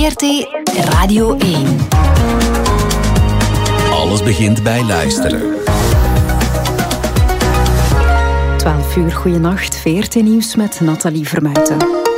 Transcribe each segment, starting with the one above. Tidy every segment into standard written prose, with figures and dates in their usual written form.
VRT Radio 1. Alles begint bij luisteren. 12 uur, goeienacht. VRT-nieuws met Nathalie Vermuijten.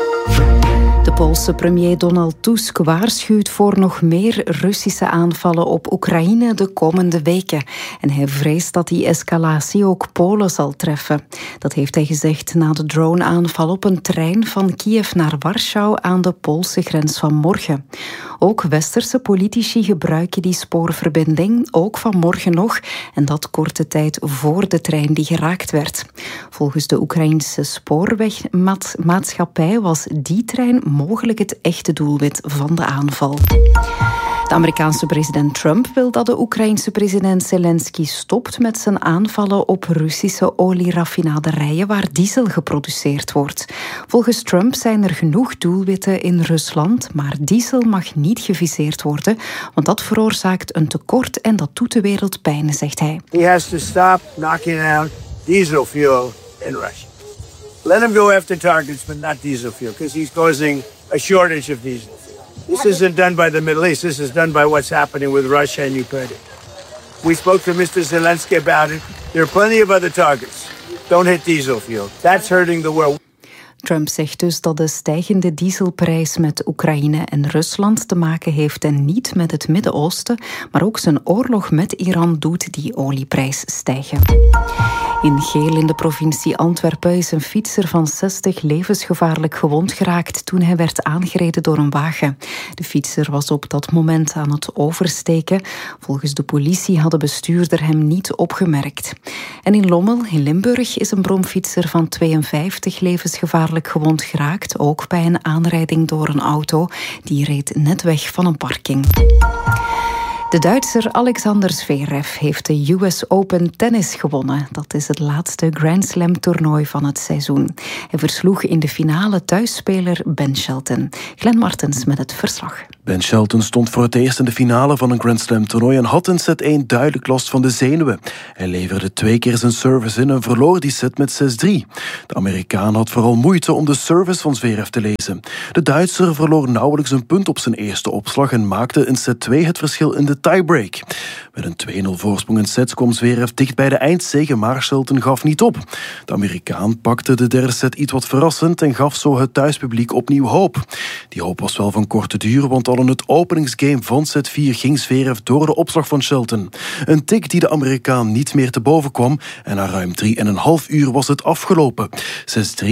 De Poolse premier Donald Tusk waarschuwt voor nog meer Russische aanvallen op Oekraïne de komende weken. En hij vreest dat die escalatie ook Polen zal treffen. Dat heeft hij gezegd na de drone-aanval op een trein van Kiev naar Warschau aan de Poolse grens vanmorgen. Ook westerse politici gebruiken die spoorverbinding, ook vanmorgen nog, en dat korte tijd voor de trein die geraakt werd. Volgens de Oekraïnse spoorwegmaatschappij was die trein mogelijk het echte doelwit van de aanval. De Amerikaanse president Trump wil dat de Oekraïense president Zelensky stopt met zijn aanvallen op Russische olieraffinaderijen waar diesel geproduceerd wordt. Volgens Trump zijn er genoeg doelwitten in Rusland, maar diesel mag niet geviseerd worden, want dat veroorzaakt een tekort en dat doet de wereld pijn, zegt hij. He has to stop knocking out diesel fuel in Russia. Let him go after targets, but not diesel fuel, because he's causing a shortage of diesel. This isn't done by the Middle East. This is done by what's happening with Russia and Ukraine. We spoke to Mr. Zelensky about it. There are plenty of other targets. Don't hit diesel fuel. That's hurting the world. Trump zegt dus dat de stijgende dieselprijs met Oekraïne en Rusland te maken heeft en niet met het Midden-Oosten, maar ook zijn oorlog met Iran doet die olieprijs stijgen. In Geel in de provincie Antwerpen is een fietser van 60 levensgevaarlijk gewond geraakt toen hij werd aangereden door een wagen. De fietser was op dat moment aan het oversteken. Volgens de politie had de bestuurder hem niet opgemerkt. En in Lommel in Limburg is een bromfietser van 52 levensgevaarlijk gewond geraakt, ook bij een aanrijding door een auto. Die reed net weg van een parking. De Duitser Alexander Zverev heeft de US Open tennis gewonnen. Dat is het laatste Grand Slam toernooi van het seizoen. Hij versloeg in de finale thuisspeler Ben Shelton. Glenn Martens met het verslag. Ben Shelton stond voor het eerst in de finale van een Grand Slam toernooi en had in set 1 duidelijk last van de zenuwen. Hij leverde 2 keer zijn service in en verloor die set met 6-3. De Amerikaan had vooral moeite om de service van Zverev te lezen. De Duitser verloor nauwelijks een punt op zijn eerste opslag en maakte in set 2 het verschil in de tiebreak. Met een 2-0 voorsprong in sets kwam Zverev dicht bij de eindzege, maar Shelton gaf niet op. De Amerikaan pakte de derde set iets wat verrassend en gaf zo het thuispubliek opnieuw hoop. Die hoop was wel van korte duur, want al in het openingsgame van set 4 ging Zverev door de opslag van Shelton. Een tik die de Amerikaan niet meer te boven kwam en na ruim 3,5 uur was het afgelopen. 6-3, 7-6,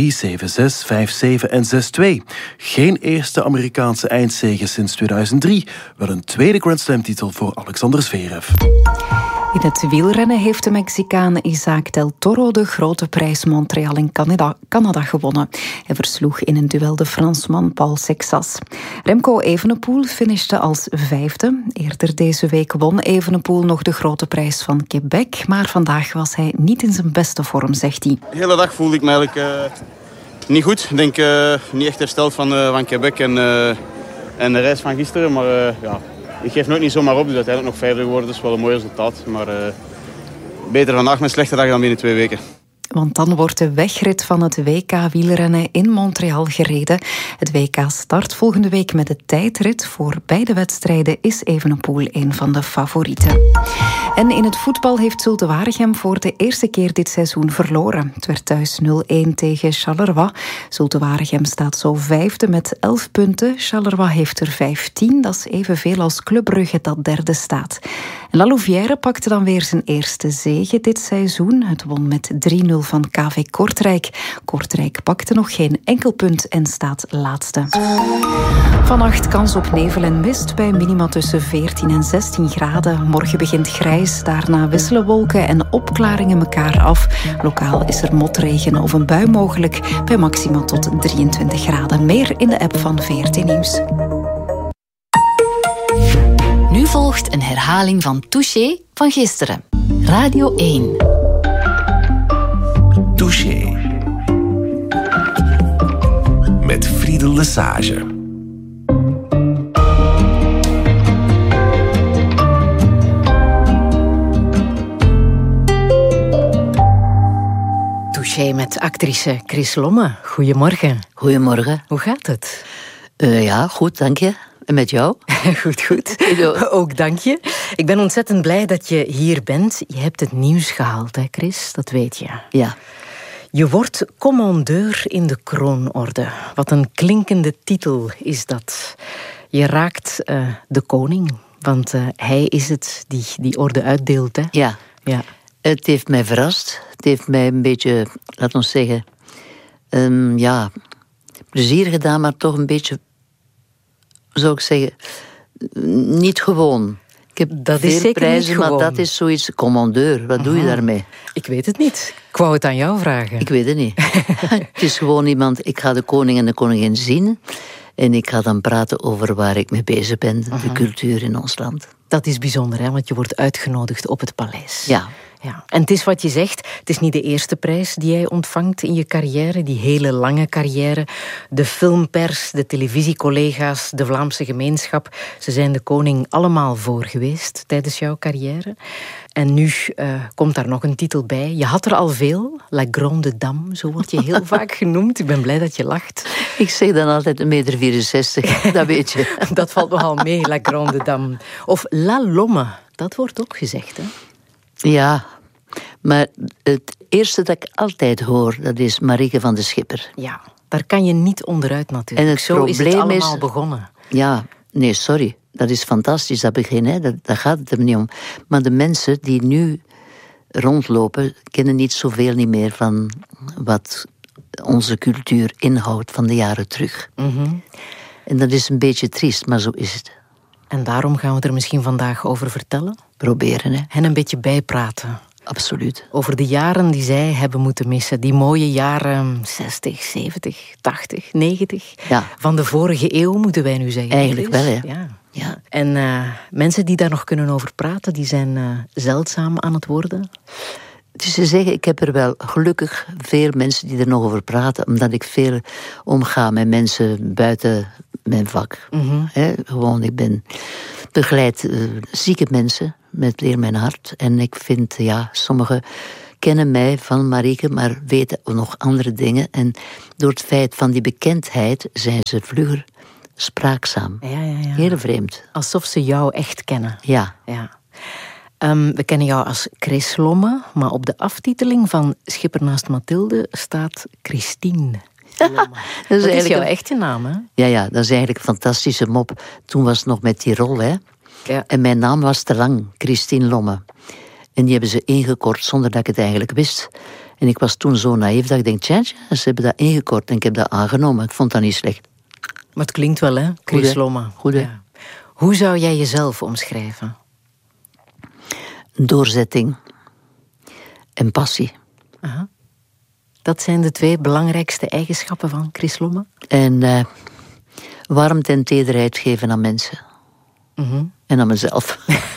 5-7 en 6-2. Geen eerste Amerikaanse eindzege sinds 2003, wel een tweede Grand Slam titel voor Alexander Zverev. In het wielrennen heeft de Mexicaan Isaac del Toro de grote prijs Montreal in Canada gewonnen. Hij versloeg in een duel de Fransman Paul Sexas. Remco Evenepoel finishte als 5e. Eerder deze week won Evenepoel nog de grote prijs van Quebec, maar vandaag was hij niet in zijn beste vorm, zegt hij. De hele dag voelde ik me eigenlijk niet goed. Ik denk niet echt hersteld van Quebec en de reis van gisteren, maar ja... Ik geef nooit niet zomaar op, dus uiteindelijk nog 5e geworden. Dat is wel een mooi resultaat. Maar beter vandaag met een slechte dag dan binnen 2 weken. Want dan wordt de wegrit van het WK wielrennen in Montreal gereden. Het WK start volgende week met de tijdrit. Voor beide wedstrijden is Evenepoel een van de favorieten. En in het voetbal heeft Zulte Waregem voor de eerste keer dit seizoen verloren. Het werd thuis 0-1 tegen Charleroi. Zulte Waregem staat zo 5e met 11 punten. Charleroi heeft er 15. Dat is evenveel als Club Brugge dat 3e staat. La Louvière pakte dan weer zijn eerste zege dit seizoen. Het won met 3-0 van KV Kortrijk. Kortrijk pakte nog geen enkel punt en staat laatste. Vannacht kans op nevel en mist bij minima tussen 14 en 16 graden. Morgen begint grijs, daarna wisselen wolken en opklaringen elkaar af. Lokaal is er motregen of een bui mogelijk bij maxima tot 23 graden. Meer in de app van VRT Nieuws. Nu volgt een herhaling van Touché van gisteren. Radio 1. Touché. Met Friedel Lesage. Touché met actrice Chris Lomme. Goedemorgen. Goedemorgen. Hoe gaat het? Ja, goed, dank je. En met jou? Goed. Ook dank je. Ik ben ontzettend blij dat je hier bent. Je hebt het nieuws gehaald, hè, Chris? Dat weet je. Ja. Je wordt commandeur in de kroonorde. Wat een klinkende titel is dat. Je raakt de koning, want hij is het die die orde uitdeelt, hè? Ja. Het heeft mij verrast. Het heeft mij een beetje, laten we zeggen, plezier gedaan, maar toch een beetje, zou ik zeggen, niet gewoon. Ik heb dat veel is zeker prijzen, niet gewoon. maar dat is zoiets, commandeur. Wat doe je daarmee? Ik weet het niet. Ik wou het aan jou vragen. Ik weet het niet. Het is gewoon iemand, ik ga de koning en de koningin zien en ik ga dan praten over waar ik mee bezig ben, de cultuur in ons land. Dat is bijzonder, hè, want je wordt uitgenodigd op het paleis. Ja. En het is wat je zegt, het is niet de eerste prijs die jij ontvangt in je carrière, die hele lange carrière. De filmpers, de televisiecollega's, de Vlaamse gemeenschap, ze zijn de koning allemaal voor geweest tijdens jouw carrière. En nu komt daar nog een titel bij. Je had er al veel, La Grande Dame, zo word je heel vaak genoemd. Ik ben blij dat je lacht. Ik zeg dan altijd 1,64 meter, dat weet je. Dat valt nogal mee, La Grande Dame. Of La Lomme, dat wordt ook gezegd, hè? Ja, maar het eerste dat ik altijd hoor, dat is Marieke van de Schipper. Ja, daar kan je niet onderuit natuurlijk. En het zo is het probleem allemaal is, begonnen. Ja, nee, sorry. Dat is fantastisch, dat begin, hè. Daar gaat het er niet om. Maar de mensen die nu rondlopen, kennen niet zoveel niet meer van wat onze cultuur inhoudt van de jaren terug. Mm-hmm. En dat is een beetje triest, maar zo is het. En daarom gaan we er misschien vandaag over vertellen. Proberen, hè. En een beetje bijpraten. Absoluut. Over de jaren die zij hebben moeten missen. Die mooie jaren 60, 70, 80, 90. Ja. Van de vorige eeuw, moeten wij nu zeggen. Eigenlijk wel, hè. Ja. En mensen die daar nog kunnen over praten, die zijn zeldzaam aan het worden. Het is te zeggen, ik heb er wel gelukkig veel mensen die er nog over praten, omdat ik veel omga met mensen buiten mijn vak. Mm-hmm. Gewoon, ik begeleid zieke mensen met Leer Mijn Hart. En ik vind, sommigen kennen mij van Marieke, maar weten nog andere dingen. En door het feit van die bekendheid zijn ze vlugger spraakzaam. Ja. Heel vreemd. Alsof ze jou echt kennen. Ja. We kennen jou als Chris Lomme, maar op de aftiteling van Schipper naast Mathilde staat Christine Lomme. Dat is jouw echte naam, hè? Ja, dat is eigenlijk een fantastische mop. Toen was het nog met Tirol, hè. Ja. En mijn naam was te lang, Christine Lomme. En die hebben ze ingekort zonder dat ik het eigenlijk wist. En ik was toen zo naïef dat ik denk, tja, ze hebben dat ingekort en ik heb dat aangenomen. Ik vond dat niet slecht. Maar het klinkt wel, hè? Chris Lomme. Goed, hè? Ja. Hoe zou jij jezelf omschrijven? Doorzetting en passie. Aha. Dat zijn de 2 belangrijkste eigenschappen van Chris Lomme? En warmte en tederheid geven aan mensen. Mm-hmm. En aan mezelf.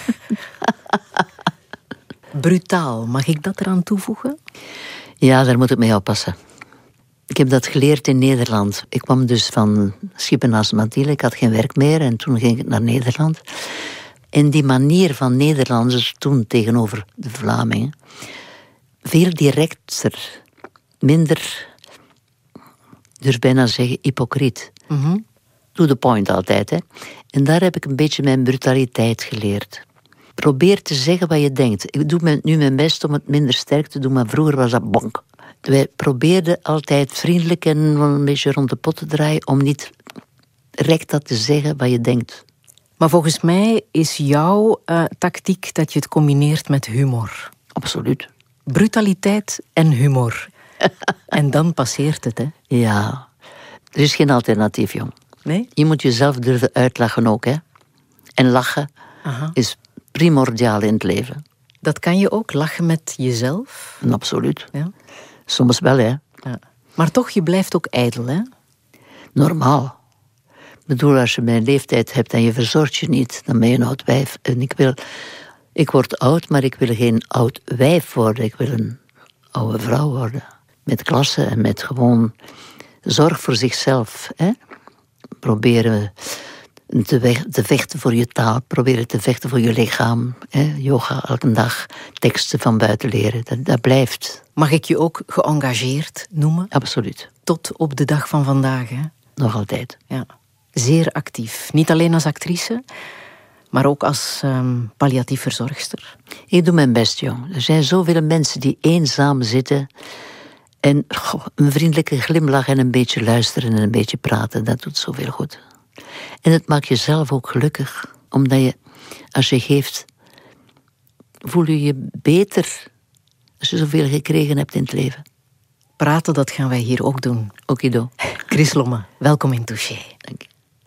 Brutaal, mag ik dat eraan toevoegen? Ja, daar moet ik mee oppassen. Ik heb dat geleerd in Nederland. Ik kwam dus van Schipper naast Mathilde. Ik had geen werk meer en toen ging ik naar Nederland. En die manier van Nederlanders toen tegenover de Vlamingen, veel directer, minder, durf bijna zeggen, hypocriet. Mm-hmm. To the point altijd, hè. En daar heb ik een beetje mijn brutaliteit geleerd. Probeer te zeggen wat je denkt. Ik doe nu mijn best om het minder sterk te doen, maar vroeger was dat bonk. Wij probeerden altijd vriendelijk en een beetje rond de pot te draaien om niet direct dat te zeggen wat je denkt. Maar volgens mij is jouw tactiek dat je het combineert met humor. Absoluut. Brutaliteit en humor. En dan passeert het, hè? Ja. Er is geen alternatief, jong. Nee? Je moet jezelf durven uitlachen ook, hè. En lachen is primordiaal in het leven. Dat kan je ook, lachen met jezelf? Absoluut. Ja. Soms wel, hè. Ja. Maar toch, je blijft ook ijdel, hè? Normaal. Ik bedoel, als je mijn leeftijd hebt en je verzorgt je niet, dan ben je een oud wijf. En ik word oud, maar ik wil geen oud wijf worden. Ik wil een oude vrouw worden. Met klasse en met gewoon zorg voor zichzelf. Hè? Proberen te vechten voor je taal. Proberen te vechten voor je lichaam. Hè? Yoga elke dag. Teksten van buiten leren. Dat blijft. Mag ik je ook geëngageerd noemen? Absoluut. Tot op de dag van vandaag, hè? Nog altijd. Ja. Zeer actief. Niet alleen als actrice, maar ook als palliatief verzorgster. Ik doe mijn best, jong. Er zijn zoveel mensen die eenzaam zitten. En een vriendelijke glimlach en een beetje luisteren en een beetje praten, dat doet zoveel goed. En het maakt jezelf ook gelukkig. Omdat je, als je geeft, voel je je beter als je zoveel gekregen hebt in het leven. Praten, dat gaan wij hier ook doen. Okido. Chris Lomme, welkom in Touché. Dank je.